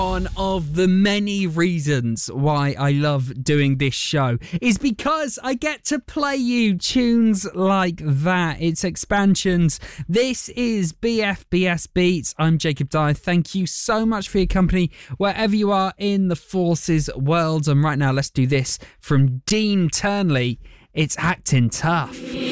One of the many reasons why I love doing this show is because I get to play you tunes like that. It's expansions. This is BFBS Beats. I'm Jacob Dyer. Thank you so much for your company wherever you are in the Forces world. And right now, let's do this from Dean Turnley. It's Acting Tough.